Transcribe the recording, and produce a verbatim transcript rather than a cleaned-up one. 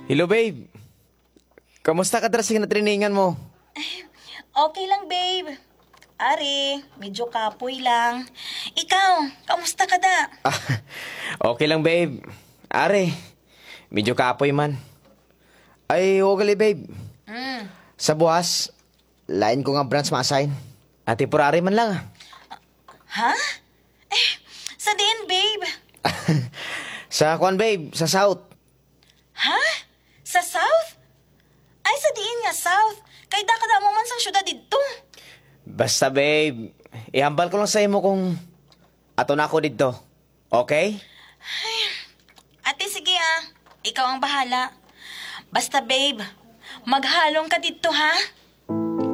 Hello, babe. Kamusta ka dressing na triningan mo? Okay lang, babe. Ari, medyo kapoy lang. Ikaw, kamusta ka da? Ah, okay lang, babe. Are, medyo kapoy man. Ay, ugali, babe. Mm. Sa buwas, lain ko nga branch ma-assign. At temporary man lang. Ha? Eh, sa din, babe. Sa kwan, babe. Sa South. Ha? Sa South? Ay, sa diin nga South. Kay da kada mo man sang syudad dito. Basta, babe. Ihambal ko lang sa imo kung ato na ako dito. Okay? Ate, sige ah. Ikaw ang bahala. Basta, babe, maghalong ka dito, ha?